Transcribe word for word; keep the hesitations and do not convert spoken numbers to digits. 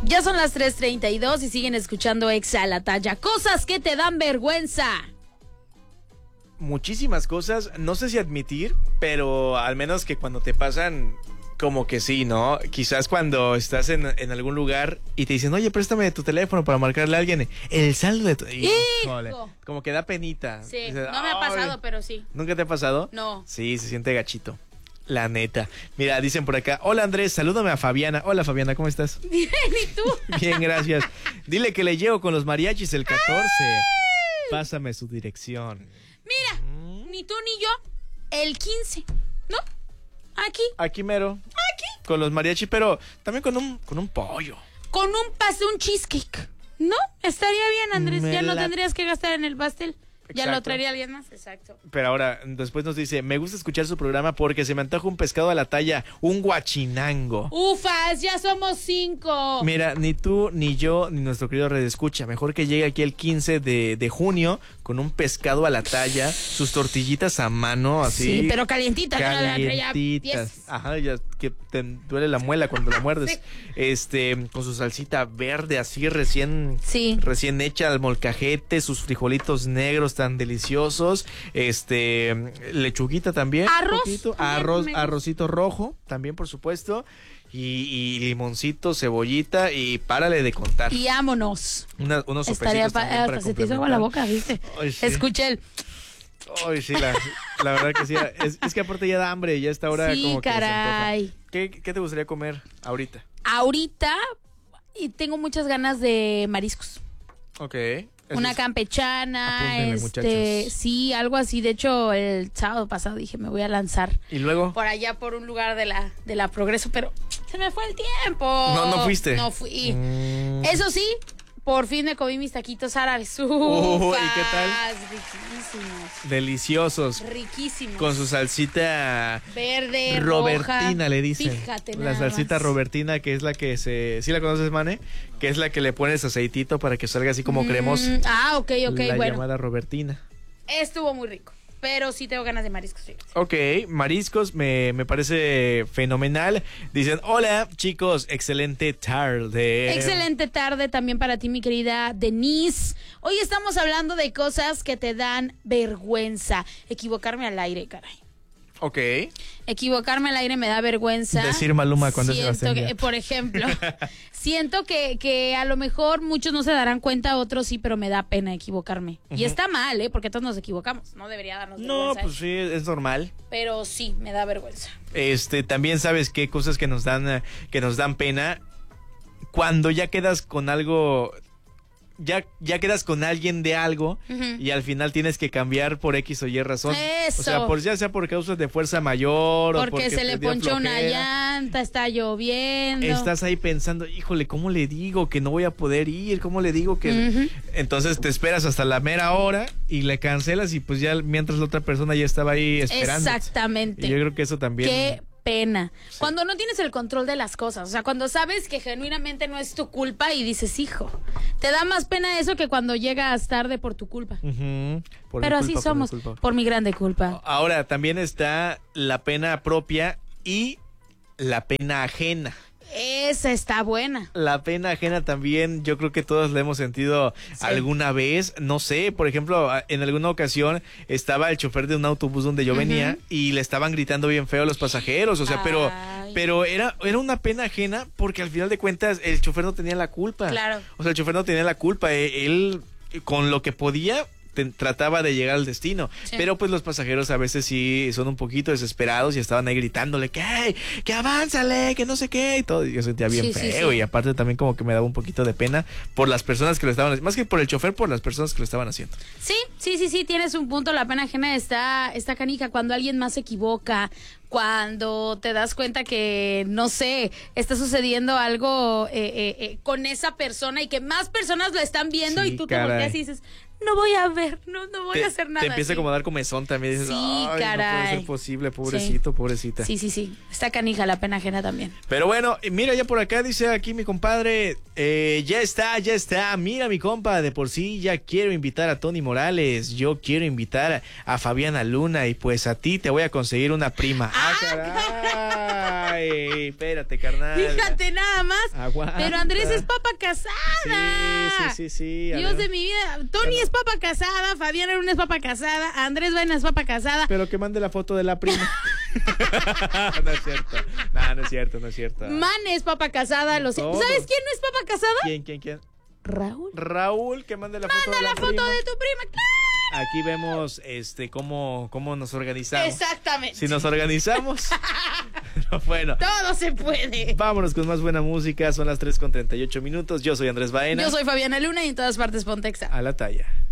Ya son las tres treinta y dos y siguen escuchando Exa a la Talla. Cosas que te dan vergüenza. Muchísimas cosas, no sé si admitir, pero al menos que cuando te pasan, como que sí, ¿no? Quizás cuando estás en, en algún lugar y te dicen, oye, préstame tu teléfono para marcarle a alguien, el saldo de tu... Híjole, como que da penita. Sí, Dices, no me ha pasado, pero sí. ¿Nunca te ha pasado? No. Sí, se siente gachito. La neta. Mira, dicen por acá, hola Andrés, salúdame a Fabiana. Hola Fabiana, ¿cómo estás? Bien, ¿y tú? Bien, gracias. Dile que le llego con los mariachis el catorce. Pásame su dirección. Mira, ¿Mm? ni tú ni yo, el quince, ¿no? Aquí. Aquí mero. Aquí. Con los mariachis, pero también con un, con un pollo. Con un pastel, un cheesecake. ¿No? Estaría bien, Andrés. Me ya no la... tendrías que gastar en el pastel. Exacto. Ya lo traería alguien más, exacto. Pero ahora, después nos dice, me gusta escuchar su programa porque se me antoja un pescado a la talla, un guachinango. Ufas, ya somos cinco. Mira, ni tú, ni yo, ni nuestro querido redescucha. Mejor que llegue aquí el quince de, de junio con un pescado a la talla, sus tortillitas a mano, así. Sí, pero calientitas. Calientitas. No, ajá, ya que te duele la muela cuando la muerdes. Sí. Este, con su salsita verde, así recién, sí. recién hecha al molcajete, sus frijolitos negros tan deliciosos, este, lechuguita también, arroz, poquito, arroz, arrocito rojo, también por supuesto, y, y limoncito, cebollita y párale de contar. Y vámonos. Una, unos Estaría pa también para se te hizo agua la boca, ¿viste? Ay, sí. Escuché el... Ay, sí, la, la verdad que sí, es, es que aparte ya da hambre, ya está hora sí, como que caray. ¿Qué, ¿Qué te gustaría comer ahorita? Ahorita, y tengo muchas ganas de mariscos. Ok. Una es... campechana, Apúntenme, este, muchachos. sí, algo así. De hecho, el sábado pasado dije, me voy a lanzar. ¿Y luego? Por allá, por un lugar de la, de la Progreso, pero se me fue el tiempo. No, no fuiste. No fui. Mm. Eso sí, por fin me comí mis taquitos árabes. Ufas, uh, ¿y qué tal? Riquísimos. Deliciosos. Riquísimos. Con su salsita verde, robertina, roja. le dicen. Fíjate, la salsita más. robertina, que es la que se... ¿Sí la conoces, Mane? Que es la que le pones aceitito para que salga así como mm, cremoso. Ah, ok, ok, la bueno. La llamada robertina. Estuvo muy rico. Pero sí tengo ganas de mariscos. Sí. Ok, mariscos me, me parece fenomenal. Dicen, hola chicos, excelente tarde. Excelente tarde también para ti, mi querida Denise. Hoy estamos hablando de cosas que te dan vergüenza. Equivocarme al aire, caray. Ok. Equivocarme al aire me da vergüenza. Decir Maluma cuando siento es Sebastián. Que, por ejemplo, siento que, que a lo mejor muchos no se darán cuenta, otros sí, pero me da pena equivocarme. Uh-huh. Y está mal, ¿eh? Porque todos nos equivocamos. No debería darnos no, vergüenza. No, pues sí, es normal. Pero sí, me da vergüenza. Este, también sabes qué cosas que nos dan, que nos dan pena. Cuando ya quedas con algo... Ya, ya quedas con alguien de algo uh-huh. y al final tienes que cambiar por X o Y razón. Eso. O sea, por, ya sea por causas de fuerza mayor porque o porque se le ponchó una llanta, está lloviendo. Estás ahí pensando, híjole, ¿cómo le digo que no voy a poder ir? ¿Cómo le digo que...? Uh-huh. Entonces te esperas hasta la mera hora y le cancelas y pues ya mientras la otra persona ya estaba ahí esperando. Exactamente. Y yo creo que eso también... ¿Qué? Pena. Sí. Cuando no tienes el control de las cosas, o sea, cuando sabes que genuinamente no es tu culpa y dices, hijo, te da más pena eso que cuando llegas tarde por tu culpa. Uh-huh. Por Pero culpa, así somos, por mi, por mi grande culpa. Ahora, también está la pena propia y la pena ajena. Esa está buena. La pena ajena también, yo creo que todos la hemos sentido sí. alguna vez. No sé, por ejemplo, en alguna ocasión estaba el chofer de un autobús donde yo uh-huh. venía y le estaban gritando bien feo a los pasajeros. O sea, Ay. pero pero era, era una pena ajena porque al final de cuentas el chofer no tenía la culpa. Claro. O sea, el chofer no tenía la culpa. Él, con lo que podía... trataba de llegar al destino, sí. pero pues los pasajeros a veces sí son un poquito desesperados y estaban ahí gritándole que, que avánzale, que no sé qué y todo, y yo sentía bien sí, feo sí, sí. y aparte también como que me daba un poquito de pena por las personas que lo estaban haciendo, más que por el chofer, por las personas que lo estaban haciendo. Sí, sí, sí, sí, tienes un punto, la pena ajena está, está canija, cuando alguien más se equivoca, cuando te das cuenta que, no sé, está sucediendo algo eh, eh, eh, con esa persona y que más personas lo están viendo sí, y tú caray. te volteas y dices, no voy a ver, no, no voy te, a hacer nada. Te empieza así. como a dar comezón también. Dices, sí, ay, caray. no puede ser posible, pobrecito, sí. pobrecita. Sí, sí, sí. Está canija la pena ajena también. Pero bueno, mira, ya por acá dice aquí mi compadre, eh, ya está, ya está. Mira, mi compa, de por sí ya quiero invitar a Tony Morales. Yo quiero invitar a, a Fabiana Luna y pues a ti te voy a conseguir una prima. Ah, caray. Espérate, carnal. Fíjate nada más. Aguanta. Pero Andrés es papa casada. Sí, sí, sí, sí. A Dios ver. de mi vida. Tony es papa casada, Fabián Luna es papa casada, Andrés Vaina es papa casada. Pero que mande la foto de la prima. No es cierto. No, no es cierto, no es cierto. Man es papa casada, lo sé. Todos. ¿Sabes quién no es papa casada? ¿Quién, quién, quién? Raúl. Raúl, que mande la foto Manda de la, la foto prima. de tu prima. ¡Claro! Aquí vemos este cómo, cómo nos organizamos. Exactamente. Si nos organizamos. Pero bueno. Todo se puede. Vámonos con más buena música. Son las tres con treinta y ocho minutos. Yo soy Andrés Baena. Yo soy Fabiana Luna y en todas partes Pontexa. A la talla.